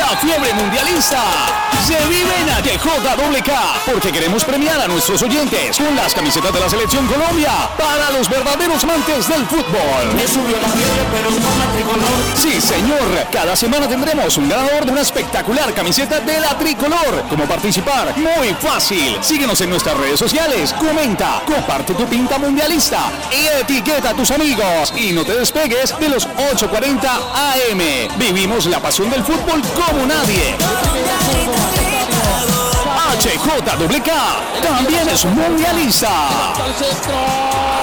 La fiebre mundialista se vive en HJWK porque queremos premiar a nuestros oyentes con las camisetas de la Selección Colombia para los verdaderos amantes del fútbol. Me subió la fiebre, pero no la tricolor. Sí, señor. Cada semana tendremos un ganador de una espectacular camiseta de la tricolor. ¿Cómo participar? Muy fácil. Síguenos en nuestras redes sociales. Comenta, comparte tu pinta mundialista y etiqueta a tus amigos. Y no te despegues de los 8:40 AM. Vivimos la pasión del fútbol como nadie. HJWK también es mundialista.